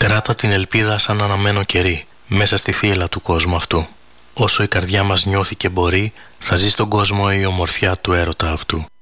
Κράτα την ελπίδα σαν αναμένο κερί, μέσα στη θύελλα του κόσμου αυτού. Όσο η καρδιά μας νιώθει και μπορεί, θα ζει στον κόσμο η ομορφιά του έρωτα αυτού.